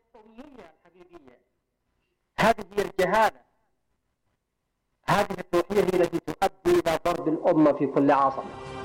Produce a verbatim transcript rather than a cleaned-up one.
الأمية الحقيقية. هذه هي الجهالة، هذه الروحية هي التي تؤدي إلى ضرب الأمة في كل عصر.